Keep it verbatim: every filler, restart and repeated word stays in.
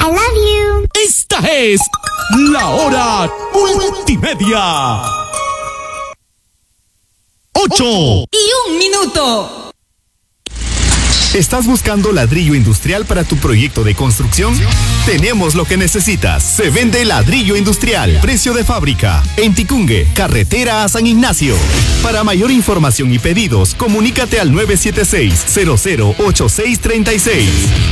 I love you. Esta es la hora multimedia. Ocho y un minuto. ¿Estás buscando ladrillo industrial para tu proyecto de construcción? Tenemos lo que necesitas. Se vende ladrillo industrial. Precio de fábrica. En Ticungue, carretera a San Ignacio. Para mayor información y pedidos, comunícate al nueve siete seis, cero cero ocho seis tres seis.